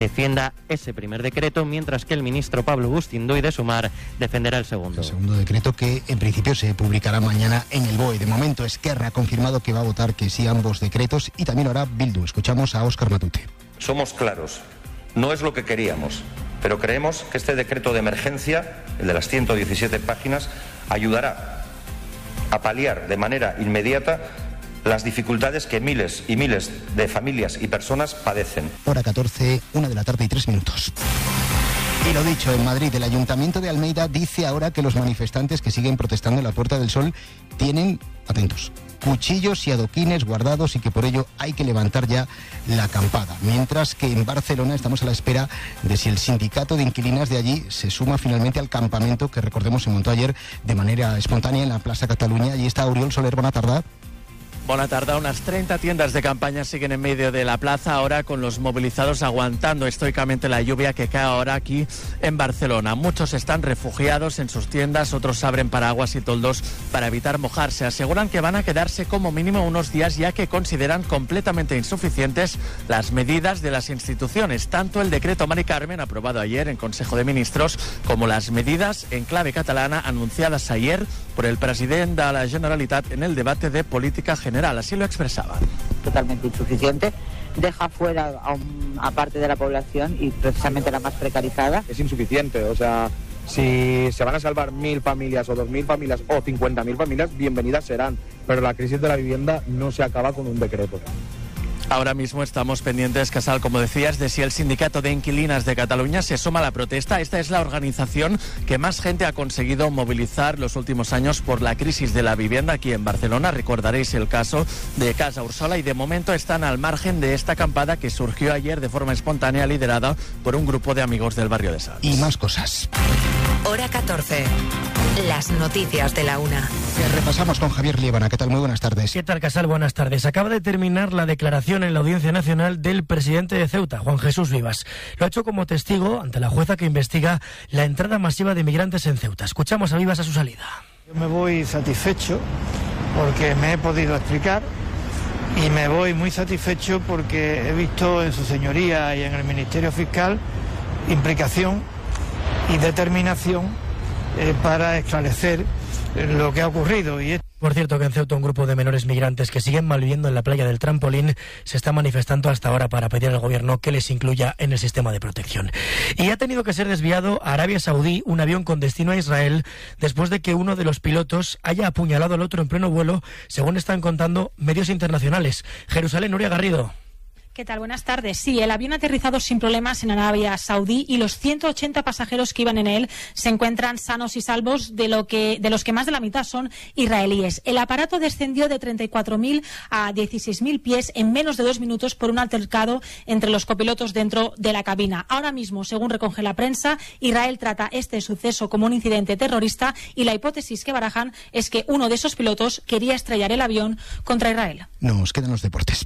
defienda ese primer decreto, mientras que el ministro Pablo Bustinduy de Sumar defenderá el segundo. El segundo decreto, que en principio se publicará mañana en el BOE. De momento, Esquerra ha confirmado que va a votar que sí a ambos decretos, y también lo hará Bildu. Escuchamos a Óscar Matute. Somos claros, no es lo que queríamos, pero creemos que este decreto de emergencia, el de las 117 páginas, ayudará a paliar de manera inmediata las dificultades que miles y miles de familias y personas padecen. Hora 14, 1:03 p.m. Y lo dicho, en Madrid, el Ayuntamiento de Almeida dice ahora que los manifestantes que siguen protestando en la Puerta del Sol tienen, atentos, cuchillos y adoquines guardados, y que por ello hay que levantar ya la acampada. Mientras que en Barcelona estamos a la espera de si el sindicato de inquilinas de allí se suma finalmente al campamento que, recordemos, se montó ayer de manera espontánea en la Plaza Cataluña. Allí está Oriol Soler, buena tarde. Buena tarde. Unas 30 tiendas de campaña siguen en medio de la plaza, ahora con los movilizados aguantando estoicamente la lluvia que cae ahora aquí en Barcelona. Muchos están refugiados en sus tiendas, otros abren paraguas y toldos para evitar mojarse. Aseguran que van a quedarse como mínimo unos días, ya que consideran completamente insuficientes las medidas de las instituciones, tanto el decreto Mari Carmen, aprobado ayer en Consejo de Ministros, como las medidas en clave catalana anunciadas ayer por el presidente de la Generalitat en el debate de política general. Así lo expresaba. Totalmente insuficiente, deja fuera a parte de la población, y precisamente la más precarizada. Es insuficiente, o sea, si se van a salvar 1.000 familias o 2.000 familias o 50.000 familias, bienvenidas serán, pero la crisis de la vivienda no se acaba con un decreto. Ahora mismo estamos pendientes, Casal, como decías, de si el Sindicato de Inquilinas de Cataluña se suma a la protesta. Esta es la organización que más gente ha conseguido movilizar los últimos años por la crisis de la vivienda aquí en Barcelona. Recordaréis el caso de Casa Úrsula, y de momento están al margen de esta acampada que surgió ayer de forma espontánea, liderada por un grupo de amigos del barrio de Sants. Y más cosas. Hora 14. Las noticias de la una. Que repasamos con Javier Liébana. ¿Qué tal? Muy buenas tardes. ¿Qué tal, Casal? Buenas tardes. Acaba de terminar la declaración en la Audiencia Nacional del presidente de Ceuta, Juan Jesús Vivas. Lo ha hecho como testigo ante la jueza que investiga la entrada masiva de migrantes en Ceuta. Escuchamos a Vivas a su salida. Yo me voy satisfecho porque me he podido explicar, y me voy muy satisfecho porque he visto en su señoría y en el Ministerio Fiscal implicación y determinación para esclarecer lo que ha ocurrido. Por cierto, que en Ceuta un grupo de menores migrantes que siguen malviviendo en la playa del Trampolín se está manifestando hasta ahora para pedir al gobierno que les incluya en el sistema de protección. Y ha tenido que ser desviado a Arabia Saudí un avión con destino a Israel después de que uno de los pilotos haya apuñalado al otro en pleno vuelo, según están contando medios internacionales. Jerusalén, Nuria Garrido. ¿Qué tal? Buenas tardes. Sí, el avión ha aterrizado sin problemas en Arabia Saudí, y los 180 pasajeros que iban en él se encuentran sanos y salvos, de los que más de la mitad son israelíes. El aparato descendió de 34.000 a 16.000 pies en menos de 2 minutos por un altercado entre los copilotos dentro de la cabina. Ahora mismo, según recoge la prensa, Israel trata este suceso como un incidente terrorista, y la hipótesis que barajan es que uno de esos pilotos quería estrellar el avión contra Israel. Nos quedan los deportes.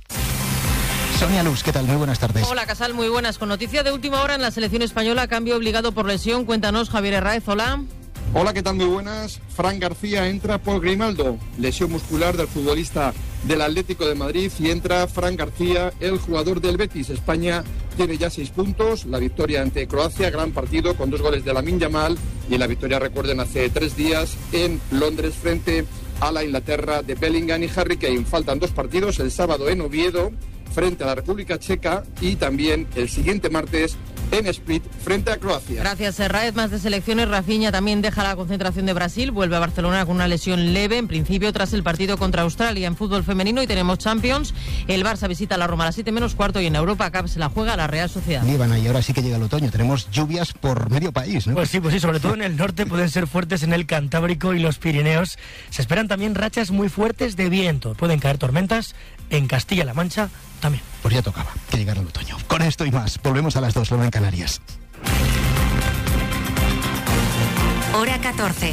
Sonia Luz, ¿qué tal? Muy buenas tardes. Hola, Casal, muy buenas. Con noticia de última hora en la selección española, cambio obligado por lesión. Cuéntanos, Javier Herráez, hola. Hola, ¿qué tal? Muy buenas. Fran García entra por Grimaldo, lesión muscular del futbolista del Atlético de Madrid, y entra Fran García, el jugador del Betis. España tiene ya 6 puntos, la victoria ante Croacia, gran partido con 2 goles de Lamine Yamal, y la victoria, recuerden, hace 3 días en Londres frente a la Inglaterra de Bellingham y Harry Kane. Faltan 2 partidos, el sábado en Oviedo frente a la República Checa, y también el siguiente martes en Split frente a Croacia. Gracias, Herráez. Más de selecciones. Rafinha también deja la concentración de Brasil, vuelve a Barcelona con una lesión leve, en principio tras el partido contra Australia. En fútbol femenino, y tenemos Champions, el Barça visita a la Roma a las 7:15, y en Europa Cup se la juega la Real Sociedad. Líbana, y ahora sí que llega el otoño, tenemos lluvias por medio país, ¿no? Pues sí, sobre todo en el norte pueden ser fuertes en el Cantábrico y los Pirineos. Se esperan también rachas muy fuertes de viento, pueden caer tormentas en Castilla-La Mancha también. Pues ya tocaba que llegara el otoño. Con esto y más, volvemos a las 2, en Canarias. Hora 14.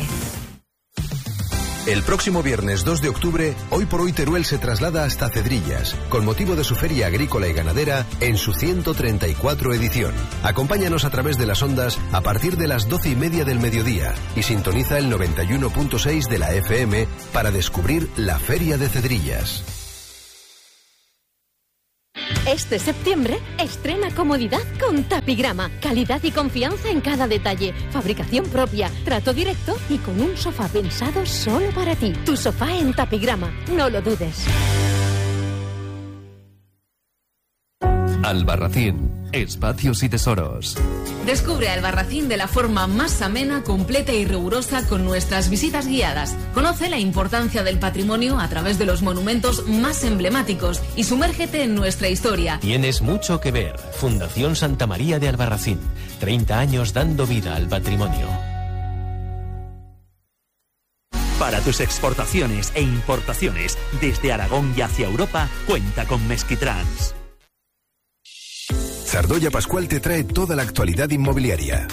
El próximo viernes 2 de octubre, Hoy por Hoy Teruel se traslada hasta Cedrillas, con motivo de su feria agrícola y ganadera en su 134 edición. Acompáñanos a través de las ondas a partir de las 12:30 del mediodía y sintoniza el 91.6 de la FM para descubrir la Feria de Cedrillas. Este septiembre, estrena comodidad con Tapigrama. Calidad y confianza en cada detalle. Fabricación propia, trato directo y con un sofá pensado solo para ti. Tu sofá en Tapigrama, no lo dudes. Albarracín, espacios y tesoros. Descubre Albarracín de la forma más amena, completa y rigurosa con nuestras visitas guiadas. Conoce la importancia del patrimonio a través de los monumentos más emblemáticos y sumérgete en nuestra historia. Tienes mucho que ver. Fundación Santa María de Albarracín. 30 años dando vida al patrimonio. Para tus exportaciones e importaciones desde Aragón y hacia Europa, cuenta con Mesquitrans. Zardoya Pascual te trae toda la actualidad inmobiliaria.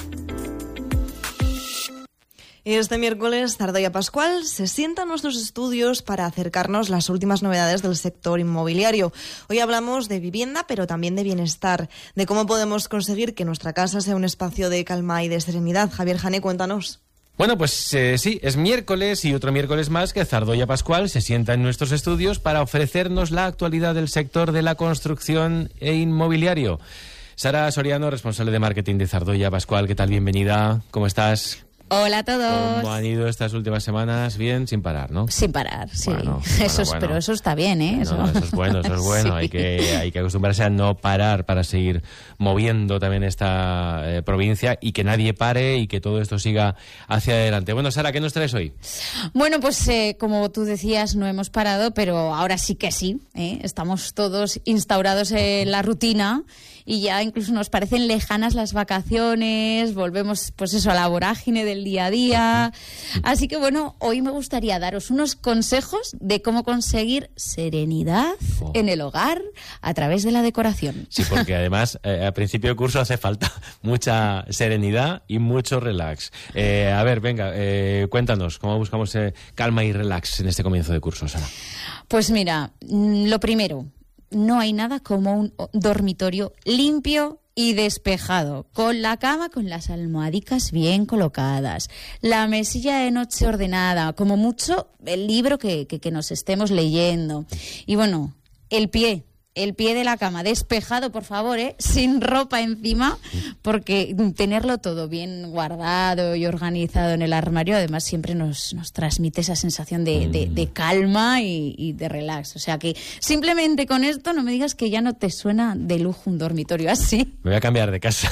Este miércoles, Zardoya Pascual se sienta en nuestros estudios para acercarnos las últimas novedades del sector inmobiliario. Hoy hablamos de vivienda, pero también de bienestar, de cómo podemos conseguir que nuestra casa sea un espacio de calma y de serenidad. Javier Jané, cuéntanos. Bueno, pues sí, es miércoles y otro miércoles más que Zardoya Pascual se sienta en nuestros estudios para ofrecernos la actualidad del sector de la construcción e inmobiliario. Sara Soriano, responsable de marketing de Zardoya Pascual, ¿qué tal? Bienvenida, ¿cómo estás? Hola a todos. ¿Cómo han ido estas últimas semanas? Bien, sin parar, ¿no? Sin parar, sí. Bueno. Pero eso está bien, ¿eh? Eso es bueno. Sí. Hay que acostumbrarse a no parar para seguir moviendo también esta provincia y que nadie pare y que todo esto siga hacia adelante. Bueno, Sara, ¿qué nos traes hoy? Bueno, pues como tú decías, no hemos parado, pero ahora sí que sí, ¿eh? Estamos todos instaurados en la rutina y ya incluso nos parecen lejanas las vacaciones, volvemos pues eso a la vorágine del día a día. Así que bueno, hoy me gustaría daros unos consejos de cómo conseguir serenidad en el hogar a través de la decoración. Sí, porque además al principio del curso hace falta mucha serenidad y mucho relax. A ver, venga, cuéntanos, ¿cómo buscamos calma y relax en este comienzo de curso, Sara? Pues mira, lo primero, no hay nada como un dormitorio limpio y despejado, con la cama con las almohadicas bien colocadas, la mesilla de noche ordenada, como mucho el libro que nos estemos leyendo. Y bueno, el pie de la cama despejado, por favor, sin ropa encima, porque tenerlo todo bien guardado y organizado en el armario, además siempre nos transmite esa sensación de calma y de relax. O sea que simplemente con esto no me digas que ya no te suena de lujo un dormitorio así. Me voy a cambiar de casa.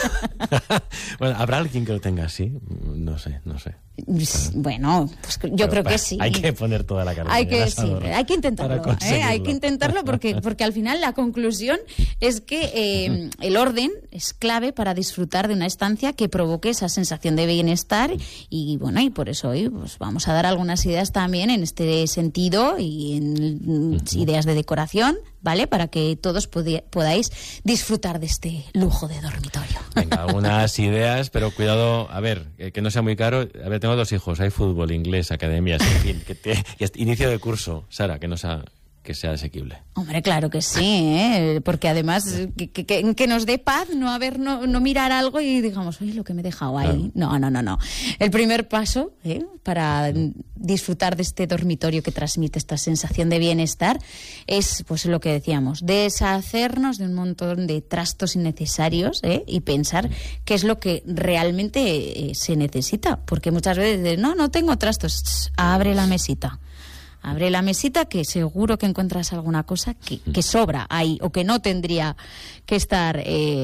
Bueno, ¿habrá alguien que lo tenga así? No sé. Bueno, pues yo creo que sí. Hay que poner toda la carne. Hay que intentarlo. Hay que intentarlo porque al final la conclusión es que el orden es clave para disfrutar de una estancia que provoque esa sensación de bienestar y bueno, y por eso hoy pues vamos a dar algunas ideas también en este sentido y en ideas de decoración, ¿vale? Para que todos podáis disfrutar de este lujo de dormitorio. Venga, algunas ideas, pero cuidado, a ver, que no sea muy caro. A ver, tengo 2 hijos, hay fútbol, inglés, academias, en fin, inicio de curso, Sara, que sea asequible. Hombre, claro que sí, porque además que nos dé paz no mirar algo y digamos, oye, lo que me he dejado ahí. Claro. No. El primer paso para disfrutar de este dormitorio que transmite esta sensación de bienestar es, pues lo que decíamos, deshacernos de un montón de trastos innecesarios y pensar qué es lo que realmente se necesita, porque muchas veces no tengo trastos, abre la mesita. Abre la mesita que seguro que encuentras alguna cosa que sobra ahí o que no tendría que estar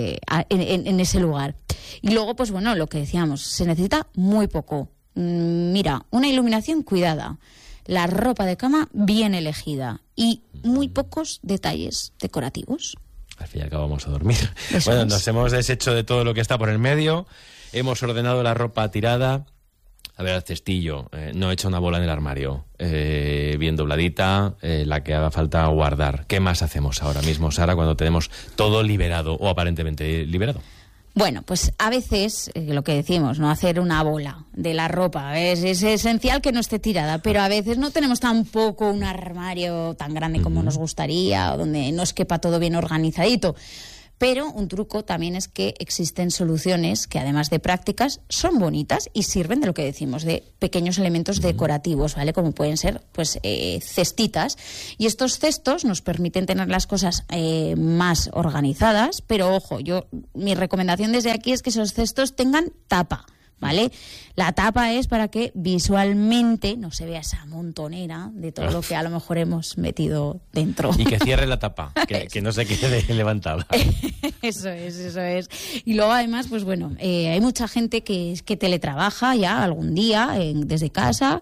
en ese lugar. Y luego, pues bueno, lo que decíamos, se necesita muy poco. Mira, una iluminación cuidada, la ropa de cama bien elegida y muy pocos detalles decorativos. Al fin y al cabo vamos a dormir. Bueno, nos hemos deshecho de todo lo que está por el medio, hemos ordenado la ropa tirada. A ver, al cestillo, no he hecho una bola en el armario, bien dobladita, la que haga falta guardar. ¿Qué más hacemos ahora mismo, Sara, cuando tenemos todo liberado o aparentemente liberado? Bueno, pues a veces, lo que decimos, no hacer una bola de la ropa, es esencial que no esté tirada, pero a veces no tenemos tampoco un armario tan grande como nos gustaría o donde nos quepa todo bien organizadito. Pero un truco también es que existen soluciones que, además de prácticas, son bonitas y sirven de lo que decimos, de pequeños elementos decorativos, ¿vale? Como pueden ser, pues, cestitas. Y estos cestos nos permiten tener las cosas más organizadas, pero ojo, mi recomendación desde aquí es que esos cestos tengan tapa, ¿vale? La tapa es para que visualmente no se vea esa montonera de todo lo que a lo mejor hemos metido dentro. Y que cierre la tapa, que no se quede levantada. Eso es. Y luego, además, pues bueno, hay mucha gente que teletrabaja ya algún día desde casa,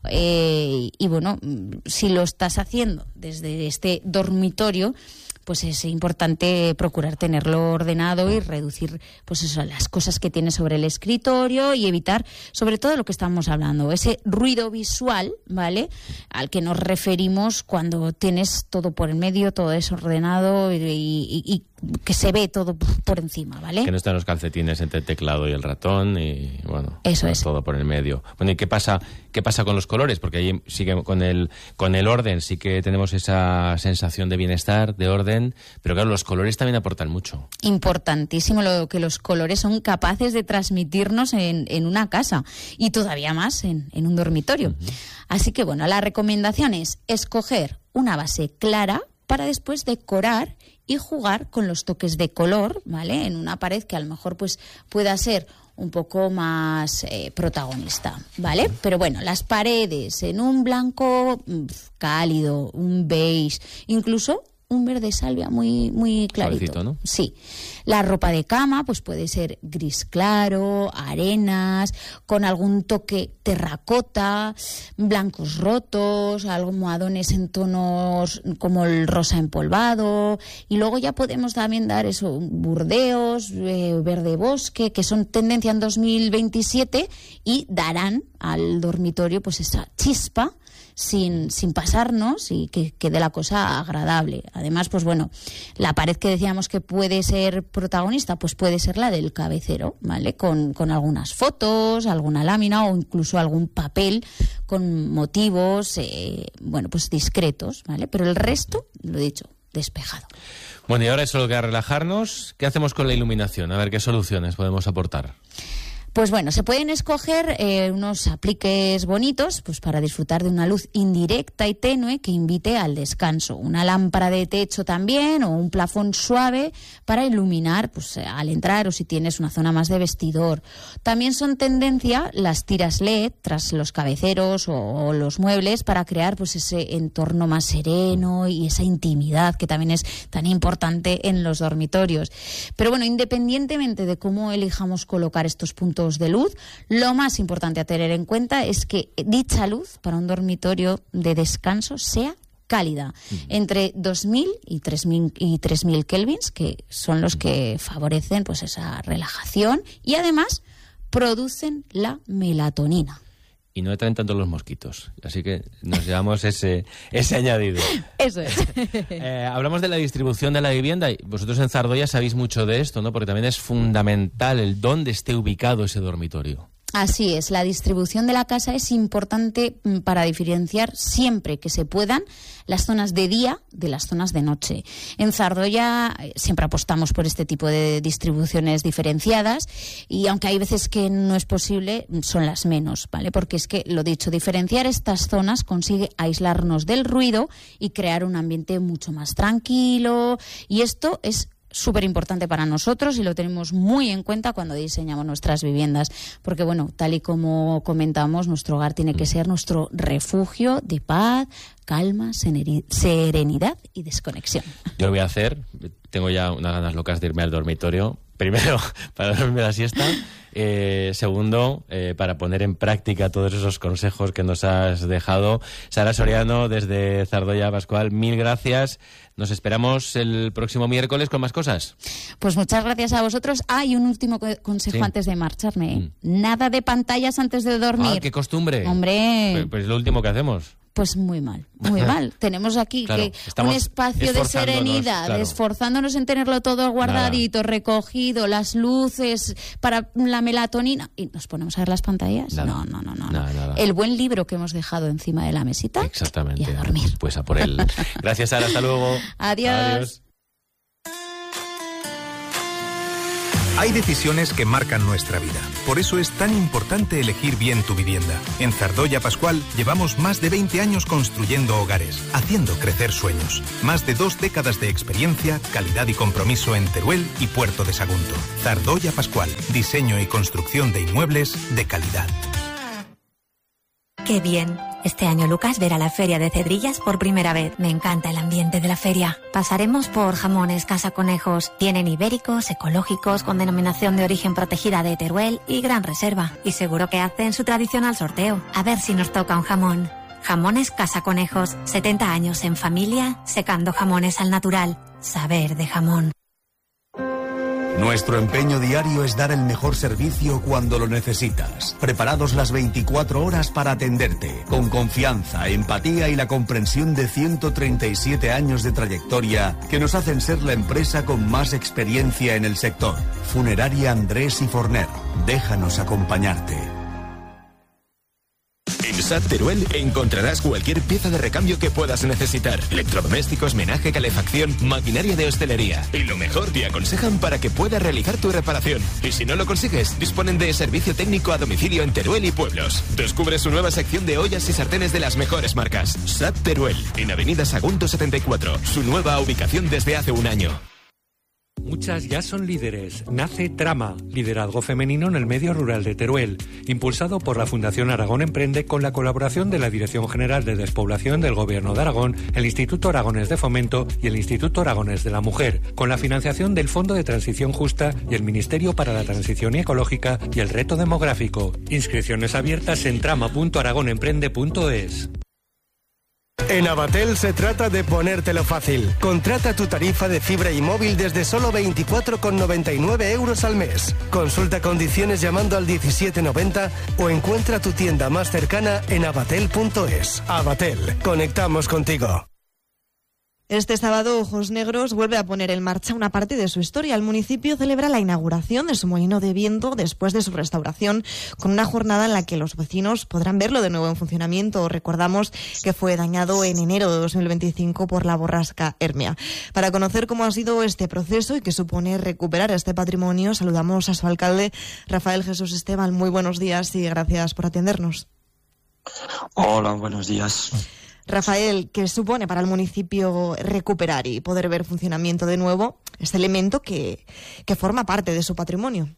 y bueno, si lo estás haciendo desde este dormitorio, pues es importante procurar tenerlo ordenado y reducir, pues eso, las cosas que tienes sobre el escritorio y evitar, sobre todo, lo que estamos hablando, ese ruido visual, ¿vale?, al que nos referimos cuando tienes todo por el medio, todo desordenado y que se ve todo por encima, ¿vale? Que no están los calcetines entre el teclado y el ratón y, bueno, eso es todo por el medio. Bueno, ¿y qué pasa con los colores? Porque ahí sí que con el orden sí que tenemos esa sensación de bienestar, de orden, pero claro, los colores también aportan mucho. Importantísimo lo que los colores son capaces de transmitirnos en una casa y todavía más en un dormitorio. Así que, bueno, la recomendación es escoger una base clara para después decorar y jugar con los toques de color, ¿vale?, en una pared que a lo mejor pues pueda ser un poco más protagonista, ¿vale? Pero bueno, las paredes en un blanco cálido, un beige, incluso un verde salvia muy, muy clarito. Suavecito, ¿no? Sí. La ropa de cama pues puede ser gris claro, arenas, con algún toque terracota, blancos rotos, almohadones en tonos como el rosa empolvado, y luego ya podemos también dar eso, burdeos, verde bosque, que son tendencia en 2027 y darán al dormitorio pues esa chispa sin pasarnos y que quede la cosa agradable. Además, pues bueno, la pared que decíamos que puede ser protagonista, pues puede ser la del cabecero, ¿vale? Con algunas fotos, alguna lámina o incluso algún papel con motivos, bueno, pues discretos, ¿vale? Pero el resto, lo he dicho, despejado. Bueno, y ahora es solo queda relajarnos. ¿Qué hacemos con la iluminación? A ver qué soluciones podemos aportar. Pues bueno, se pueden escoger unos apliques bonitos pues para disfrutar de una luz indirecta y tenue que invite al descanso. Una lámpara de techo también o un plafón suave para iluminar pues al entrar o si tienes una zona más de vestidor. También son tendencia las tiras LED tras los cabeceros o los muebles para crear pues ese entorno más sereno y esa intimidad que también es tan importante en los dormitorios. Pero bueno, independientemente de cómo elijamos colocar estos puntos de luz, lo más importante a tener en cuenta es que dicha luz para un dormitorio de descanso sea cálida, entre 2000 y 3000 kelvins, que son los que favorecen pues esa relajación y además producen la melatonina. Y no traen tanto los mosquitos, así que nos llevamos ese añadido. Eso es. Hablamos de la distribución de la vivienda y vosotros en Zardoya sabéis mucho de esto, ¿no? Porque también es fundamental el dónde esté ubicado ese dormitorio. Así es, la distribución de la casa es importante para diferenciar siempre que se puedan las zonas de día de las zonas de noche. En Zardoya siempre apostamos por este tipo de distribuciones diferenciadas y aunque hay veces que no es posible, son las menos, ¿vale? Porque es que, lo dicho, diferenciar estas zonas consigue aislarnos del ruido y crear un ambiente mucho más tranquilo, y esto es súper importante para nosotros y lo tenemos muy en cuenta cuando diseñamos nuestras viviendas, porque bueno, tal y como comentamos, nuestro hogar tiene que ser nuestro refugio de paz, calma, serenidad y desconexión. Yo lo voy a hacer, tengo ya unas ganas locas de irme al dormitorio, primero para dormirme la siesta, segundo para poner en práctica todos esos consejos que nos has dejado. Sara Soriano, desde Zardoya Pascual, mil gracias. Nos esperamos el próximo miércoles con más cosas. Pues muchas gracias a vosotros. Y un último consejo antes de marcharme. Nada de pantallas antes de dormir. ¡Qué costumbre! Hombre. Pues es lo último que hacemos. Pues muy mal, muy mal. Tenemos aquí claro, un espacio de serenidad, claro, esforzándonos en tenerlo todo guardadito, recogido, las luces para la melatonina, y nos ponemos a ver las pantallas. No. Nada. El buen libro que hemos dejado encima de la mesita. Exactamente. Y a dormir. Pues a por él. Gracias, Sara. Hasta luego. Adiós. Hay decisiones que marcan nuestra vida. Por eso es tan importante elegir bien tu vivienda. En Zardoya Pascual llevamos más de 20 años construyendo hogares, haciendo crecer sueños. Más de 2 décadas de experiencia, calidad y compromiso en Teruel y Puerto de Sagunto. Zardoya Pascual, diseño y construcción de inmuebles de calidad. ¡Qué bien! Este año Lucas verá la Feria de Cedrillas por primera vez. Me encanta el ambiente de la feria. Pasaremos por jamones Casa Conejos. Tienen ibéricos, ecológicos, con denominación de origen protegida de Teruel y gran reserva. Y seguro que hacen su tradicional sorteo. A ver si nos toca un jamón. Jamones Casa Conejos. 70 años en familia, secando jamones al natural. Saber de jamón. Nuestro empeño diario es dar el mejor servicio cuando lo necesitas. Preparados las 24 horas para atenderte, con confianza, empatía y la comprensión de 137 años de trayectoria que nos hacen ser la empresa con más experiencia en el sector. Funeraria Andrés y Forner. Déjanos acompañarte. En SAT Teruel encontrarás cualquier pieza de recambio que puedas necesitar. Electrodomésticos, menaje, calefacción, maquinaria de hostelería. Y lo mejor, te aconsejan para que puedas realizar tu reparación. Y si no lo consigues, disponen de servicio técnico a domicilio en Teruel y pueblos. Descubre su nueva sección de ollas y sartenes de las mejores marcas. SAT Teruel, en Avenida Sagunto 74. Su nueva ubicación desde hace un año. Muchas ya son líderes. Nace Trama, liderazgo femenino en el medio rural de Teruel, impulsado por la Fundación Aragón Emprende con la colaboración de la Dirección General de Despoblación del Gobierno de Aragón, el Instituto Aragonés de Fomento y el Instituto Aragonés de la Mujer, con la financiación del Fondo de Transición Justa y el Ministerio para la Transición Ecológica y el Reto Demográfico. Inscripciones abiertas en trama.aragonemprende.es. En Avatel se trata de ponértelo fácil. Contrata tu tarifa de fibra y móvil desde solo 24,99 euros al mes. Consulta condiciones llamando al 1790 o encuentra tu tienda más cercana en avatel.es. Avatel, conectamos contigo. Este sábado, Ojos Negros vuelve a poner en marcha una parte de su historia. El municipio celebra la inauguración de su molino de viento después de su restauración, con una jornada en la que los vecinos podrán verlo de nuevo en funcionamiento. Recordamos que fue dañado en enero de 2025 por la borrasca Hermia. Para conocer cómo ha sido este proceso y qué supone recuperar este patrimonio, saludamos a su alcalde, Rafael Jesús Esteban. Muy buenos días y gracias por atendernos. Hola, buenos días. Rafael, ¿qué supone para el municipio recuperar y poder ver funcionamiento de nuevo este elemento que forma parte de su patrimonio?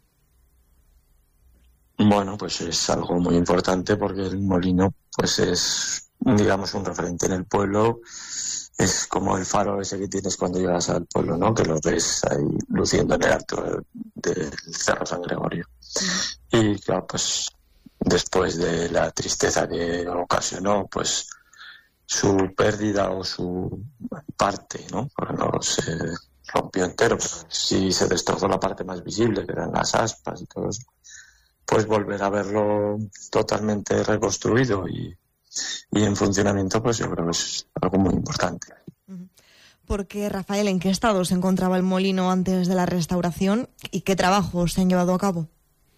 Bueno, pues es algo muy importante porque el molino pues es, digamos, un referente en el pueblo. Es como el faro ese que tienes cuando llegas al pueblo, ¿no? Que lo ves ahí luciendo en el alto del Cerro San Gregorio. Y claro, pues después de la tristeza que ocasionó, pues su pérdida o su parte, ¿no? Porque no se rompió entero, pero sí se destrozó la parte más visible, que eran las aspas y todo eso. Pues volver a verlo totalmente reconstruido y en funcionamiento, pues yo creo que es algo muy importante. Porque, Rafael, ¿en qué estado se encontraba el molino antes de la restauración y qué trabajos se han llevado a cabo?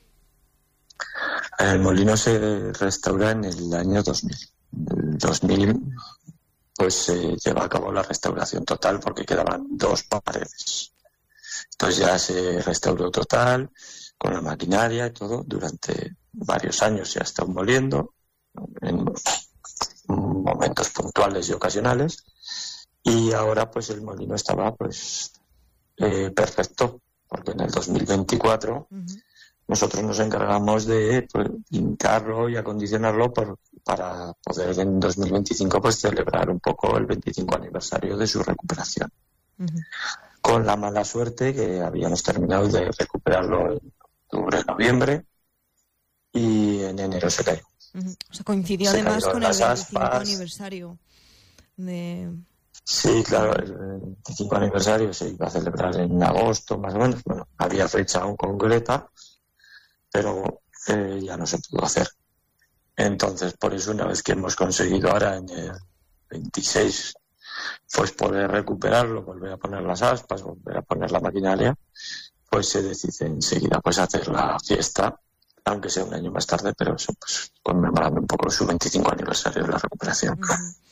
El molino se restaura en el año 2000. En el 2000 pues se lleva a cabo la restauración total porque quedaban 2 paredes. Entonces ya se restauró total con la maquinaria y todo durante varios años. Se ha estado moliendo en momentos puntuales y ocasionales y ahora pues el molino estaba pues perfecto porque en el 2024 nosotros nos encargamos de pintarlo y acondicionarlo para poder en 2025 pues celebrar un poco el 25 aniversario de su recuperación. Con la mala suerte que habíamos terminado de recuperarlo en octubre, noviembre y en enero se cayó. O sea, coincidió además con el 25 aniversario de... Sí, claro, el 25 aniversario se iba a celebrar en agosto más o menos. Bueno, había fecha aún concreta, pero ya no se pudo hacer. Entonces, por eso, una vez que hemos conseguido ahora en el 26, pues poder recuperarlo, volver a poner las aspas, volver a poner la maquinaria, pues se decide enseguida pues hacer la fiesta, aunque sea un año más tarde, pero eso pues conmemorando un poco su 25 aniversario de la recuperación.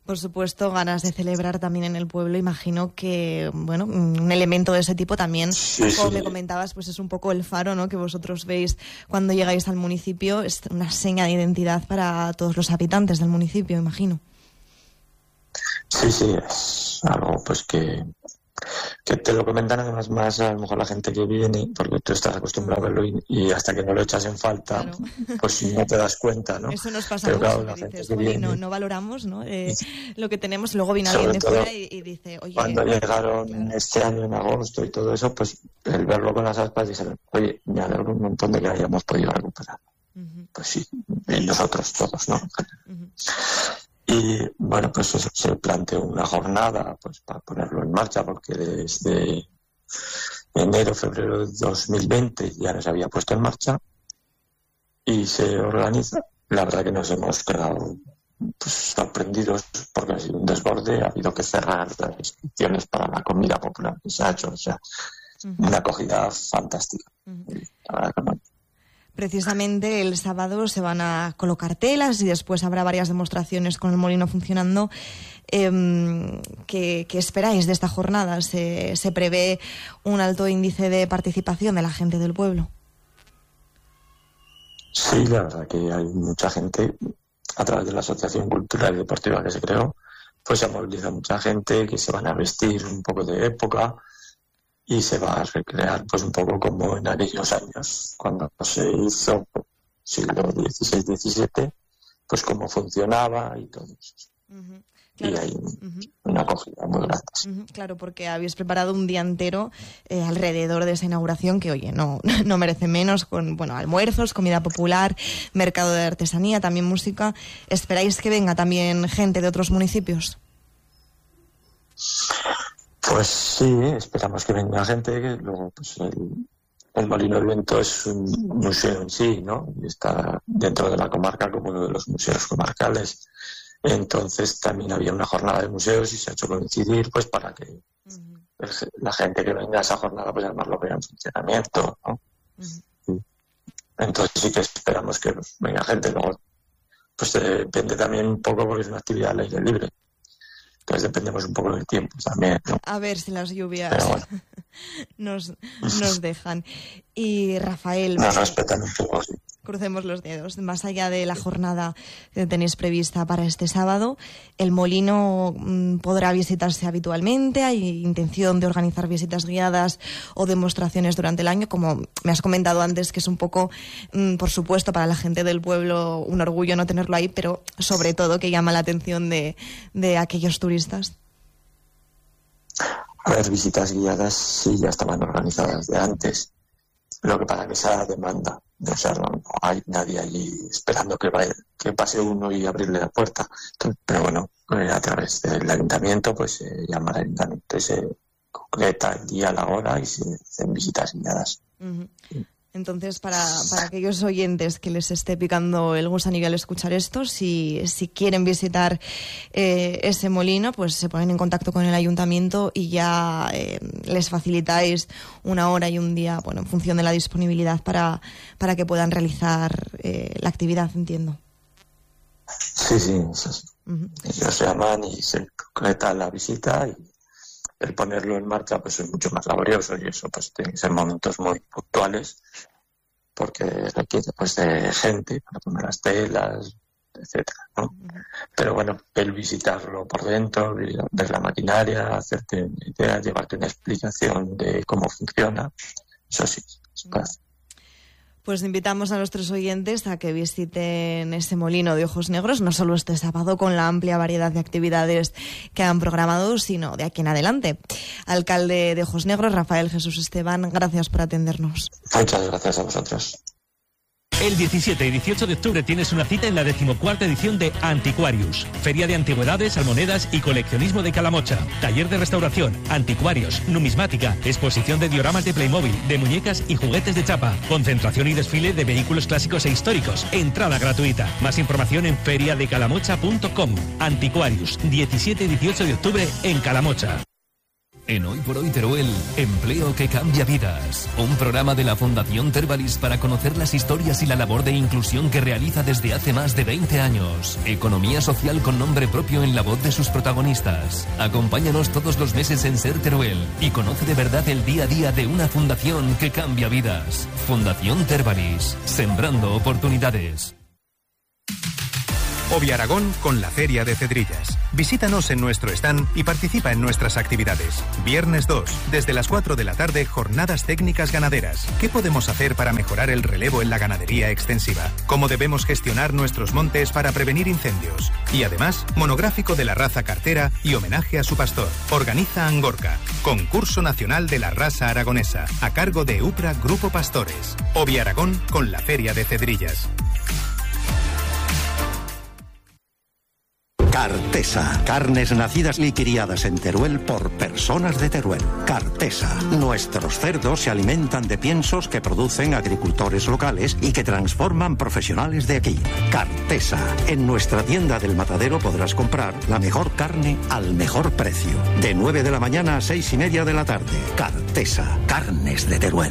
Por supuesto, ganas de celebrar también en el pueblo. Imagino que, bueno, un elemento de ese tipo también, como me comentabas, pues es un poco el faro, ¿no?, que vosotros veis cuando llegáis al municipio. Es una seña de identidad para todos los habitantes del municipio, imagino. Sí, es algo pues que te lo comentan además más a lo mejor la gente que viene, porque tú estás acostumbrado a verlo y hasta que no lo echas en falta, claro, pues no te das cuenta, ¿no? Eso nos pasa mucho, claro, que dices, no valoramos, ¿no? Lo que tenemos, luego viene alguien de fuera y dice, oye... Cuando llegaron este año en agosto y todo eso, pues el verlo con las aspas, dijeron, oye, me alegro un montón de que hayamos podido recuperar. Pues sí, y nosotros todos, ¿no? Y bueno, pues eso, se planteó una jornada pues para ponerlo en marcha, porque desde enero, febrero de 2020 ya nos había puesto en marcha y se organiza. La verdad que nos hemos quedado pues sorprendidos porque ha sido un desborde, ha habido que cerrar las inscripciones para la comida popular que se ha hecho, o sea, una acogida fantástica. La verdad que no. Precisamente el sábado se van a colocar telas y después habrá varias demostraciones con el molino funcionando. ¿Qué esperáis de esta jornada? ¿Se prevé un alto índice de participación de la gente del pueblo? Sí, la verdad que hay mucha gente, a través de la Asociación Cultural y Deportiva que se creó, pues se moviliza mucha gente que se van a vestir un poco de época y se va a recrear pues un poco como en aquellos años, cuando se hizo siglo XVI-XVII, pues cómo funcionaba y todo eso. Claro. Y hay una acogida muy grande. Claro, porque habéis preparado un día entero alrededor de esa inauguración que, oye, no merece menos, con almuerzos, comida popular, mercado de artesanía, también música. ¿Esperáis que venga también gente de otros municipios? Pues sí, esperamos que venga gente, que luego pues el Molino del Viento es un museo en sí, ¿no? Y está dentro de la comarca como uno de los museos comarcales. Entonces también había una jornada de museos y se ha hecho coincidir pues para que la gente que venga a esa jornada pues además lo vea en funcionamiento, ¿no? Entonces sí que esperamos que venga gente. Luego pues depende también un poco porque es una actividad al aire libre. Entonces dependemos un poco del tiempo también, ¿no? A ver si las lluvias nos dejan. Y Rafael... Nos respetan un poco, sí. Crucemos los dedos. Más allá de la jornada que tenéis prevista para este sábado, ¿el molino podrá visitarse habitualmente? ¿Hay intención de organizar visitas guiadas o demostraciones durante el año? Como me has comentado antes, que es un poco, por supuesto, para la gente del pueblo un orgullo no tenerlo ahí, pero sobre todo que llama la atención de aquellos turistas. A ver, visitas guiadas sí ya estaban organizadas de antes. Lo que pasa es que esa demanda, o sea, no hay nadie allí esperando que pase uno y abrirle la puerta. Entonces, pero bueno, a través del ayuntamiento, pues se llama al ayuntamiento y se concreta el día, la hora y se hacen visitas guiadas. Entonces, para aquellos oyentes que les esté picando el gusanillo al escuchar esto, si quieren visitar ese molino, pues se ponen en contacto con el ayuntamiento y ya les facilitáis una hora y un día, bueno, en función de la disponibilidad para que puedan realizar la actividad, entiendo. Sí, eso sí. Ellos llaman y se concreta la visita y el ponerlo en marcha pues es mucho más laborioso y eso pues tiene que ser momentos muy puntuales porque requiere pues de gente para poner las telas, etcétera, ¿no? Pero bueno, el visitarlo por dentro, ver la maquinaria, hacerte una idea, llevarte una explicación de cómo funciona, eso sí, se puede hacer. Pues invitamos a nuestros oyentes a que visiten ese molino de Ojos Negros, no solo este sábado con la amplia variedad de actividades que han programado, sino de aquí en adelante. Alcalde de Ojos Negros, Rafael Jesús Esteban, gracias por atendernos. Muchas gracias a vosotros. El 17 y 18 de octubre tienes una cita en la 14ª edición de Antiquarius, Feria de Antigüedades, Almonedas y Coleccionismo de Calamocha. Taller de restauración, anticuarios, numismática, exposición de dioramas de Playmobil, de muñecas y juguetes de chapa, concentración y desfile de vehículos clásicos e históricos. Entrada gratuita. Más información en feriadecalamocha.com. Antiquarius, 17 y 18 de octubre en Calamocha. En Hoy por Hoy Teruel, Empleo que cambia vidas. Un programa de la Fundación Tervalis para conocer las historias y la labor de inclusión que realiza desde hace más de 20 años. Economía social con nombre propio en la voz de sus protagonistas. Acompáñanos todos los meses en Ser Teruel y conoce de verdad el día a día de una fundación que cambia vidas. Fundación Tervalis, sembrando oportunidades. Oviaragón con la Feria de Cedrillas. Visítanos en nuestro stand y participa en nuestras actividades. Viernes 2, desde las 4 de la tarde, jornadas técnicas ganaderas. ¿Qué podemos hacer para mejorar el relevo en la ganadería extensiva? ¿Cómo debemos gestionar nuestros montes para prevenir incendios? Y además, monográfico de la raza cartera y homenaje a su pastor. Organiza Angorca. Concurso Nacional de la Raza Aragonesa, a cargo de UPRA Grupo Pastores. Oviaragón con la Feria de Cedrillas. Cartesa. Carnes nacidas y criadas en Teruel por personas de Teruel. Cartesa. Nuestros cerdos se alimentan de piensos que producen agricultores locales y que transforman profesionales de aquí. Cartesa. En nuestra tienda del Matadero podrás comprar la mejor carne al mejor precio. De 9 de la mañana a 6:30 de la tarde. Cartesa. Carnes de Teruel.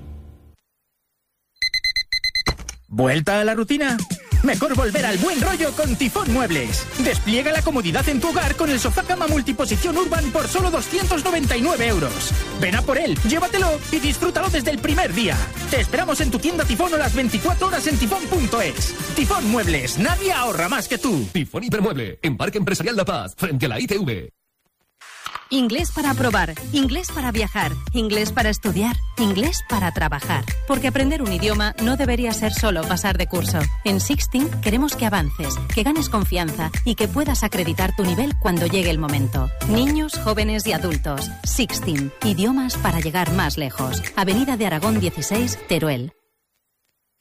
¿Vuelta a la rutina? Mejor volver al buen rollo con Tifón Muebles. Despliega la comodidad en tu hogar con el sofá cama multiposición Urban por solo 299 euros. Ven a por él, llévatelo y disfrútalo desde el primer día. Te esperamos en tu tienda Tifón o las 24 horas en tifón.es. Tifón Muebles, nadie ahorra más que tú. Tifón Hipermueble, en Parque Empresarial La Paz, frente a la ITV. Inglés para probar, inglés para viajar, inglés para estudiar, inglés para trabajar. Porque aprender un idioma no debería ser solo pasar de curso. En Sixteen queremos que avances, que ganes confianza y que puedas acreditar tu nivel cuando llegue el momento. Niños, jóvenes y adultos. Sixteen, idiomas para llegar más lejos. Avenida de Aragón 16, Teruel.